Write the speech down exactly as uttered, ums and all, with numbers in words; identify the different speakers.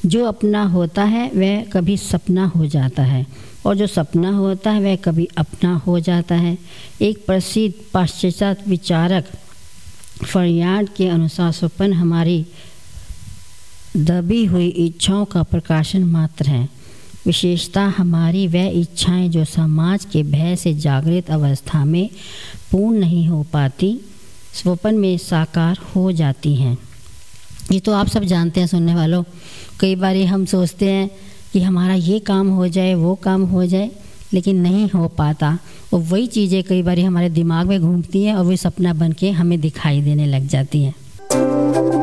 Speaker 1: जो अपना होता है वह कभी सपना हो जाता है और जो सपना होता है वह कभी अपना हो जाता है। एक प्रसिद्ध पाश्चात्य विचारक फरियाद के अनुसार स्वप्न हमारी दबी हुई इच्छाओं का प्रकाशन मात्र है। विशेषता हमारी वह इच्छाएं जो समाज के भय से जागृत अवस्था में पूर्ण नहीं हो पाती, स्वप्न में साकार हो जाती हैं। ये तो आप सब जानते हैं सुनने वालों। कई बार हम सोचते हैं कि हमारा ये काम हो जाए, वो काम हो जाए, लेकिन नहीं हो पाता। और वही चीज़ें कई बार हमारे दिमाग में घूमती हैं और वही सपना बन के हमें दिखाई देने लग जाती हैं।